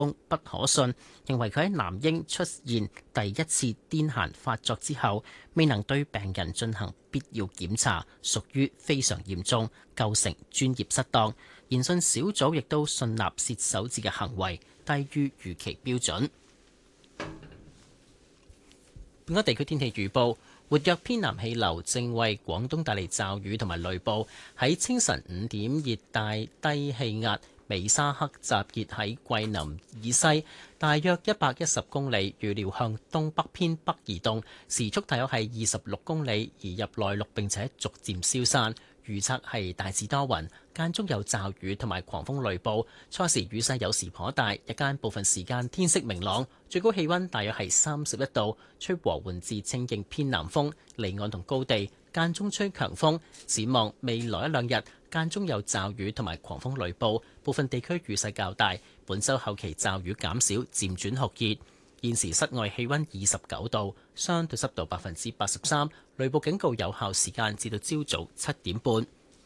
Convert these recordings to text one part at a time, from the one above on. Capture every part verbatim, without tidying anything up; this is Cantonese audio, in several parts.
不可信，認為佢喺男嬰出現第一次癲癇發作之後，未能對病人進行必要檢查，屬於非常嚴重，構成專業失當。研訊小組亦都信納切手指嘅行為低於預期標準。本港地區天氣預報。活躍偏南氣流正為廣東帶嚟驟雨同埋雷暴。喺清晨五點，熱帶低氣壓美沙克集結喺桂林以西，大約一百一十公里，預料向東北偏北移動，時速大約係二十六公里，移入內陸並且逐漸消散。預測係大致多雲，間中有驟雨同埋狂風雷暴。初時雨勢有時頗大，日間部分時間天色明朗，最高氣溫大約係三十一度，吹和緩至清勁偏南風，離岸同高地間中吹強風。展望未來一兩日，間中有驟雨同埋狂風雷暴，部分地區雨勢較大。本週後期驟雨減少，漸轉酷熱。現時室外氣溫二十九度，相對濕度百分之八十三，雷暴警告有效時間至到朝早七點半。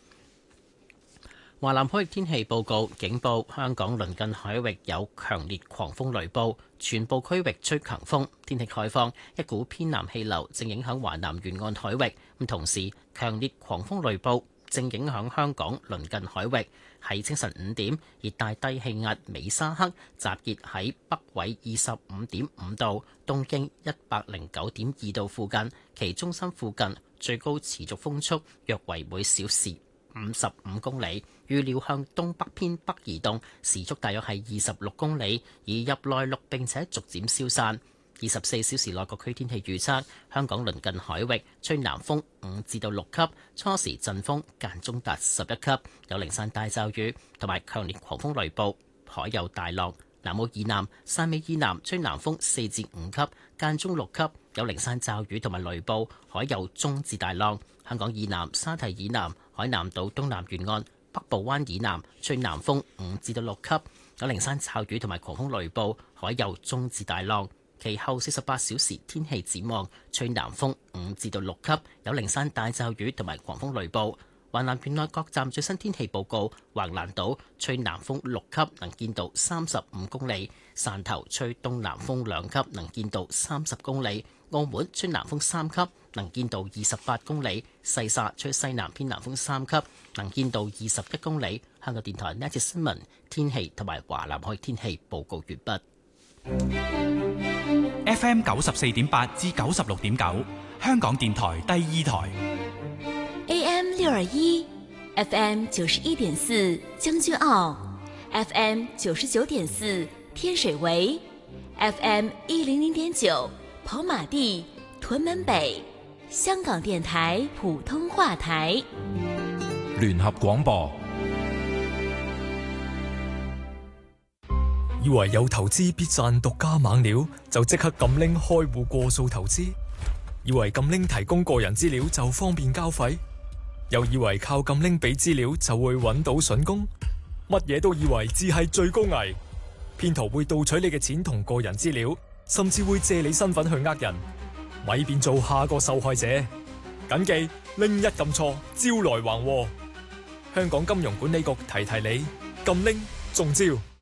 華南海域天氣報告警報：香港鄰近海域有強烈狂風雷暴，全部區域吹強風。天氣概況：一股偏南氣流正影響華南沿岸海域，咁同時強烈狂風雷暴正影響香港鄰近海域。喺清晨五點，熱帶低氣壓美沙克集結喺北緯二十五點五度、東經一百零九點二度附近，其中心附近最高持續風速約為每小時五十五公里，預料向東北偏北移動，時速大約係二十六公里，移入內陸並且逐漸消散。二十四小時內各區天氣預測：香港鄰近海域吹南風五至到六級，初時陣風間中達十一級，有零散大驟雨同埋強烈狂風雷暴，海有大浪。南澳以南、汕尾以南吹南風四至五級，間中六級，有零散驟雨同埋雷暴，海有中至大浪。香港以南、沙堤以南、海南島東南沿岸、北部灣以南吹南風五至到六級，有零散驟雨同埋狂風雷暴，海有中至大浪。其後四十八小時天氣展望：吹南風五至到六級，有零散大驟雨同埋狂風雷暴。華南沿岸各站最新天氣報告：橫瀾島吹南風六級，能見度三十五公里；汕頭吹東南風兩級，能見度三十公里；澳門吹南風三級，能見度二十八公里；西沙吹西南偏南風三級，能見度二十一公里。香港電台呢一節新聞天氣同埋華南海天氣報告完畢。 F M 九十四點八至九十六點九，香港電台第二台。 A M 六二一 ，F M 九十一點四將軍澳 ，F M 九十九點四天水圍 ，F M 一零零點九跑馬地屯門北，香港電台普通話台。 聯合廣播。 以為有投資必賺獨家猛料，就即刻撳拎開戶過數投資；以為撳拎提供個人資料就方便交費，又以為靠撳拎俾資料就會揾到筍工，乜嘢都以為只係最高危。騙徒會盜取你嘅錢同個人資料，甚至會借你身份去呃人，咪變做下個受害者。謹記拎一撳錯，招來橫禍。香港金融管理局提提你，撳拎中招。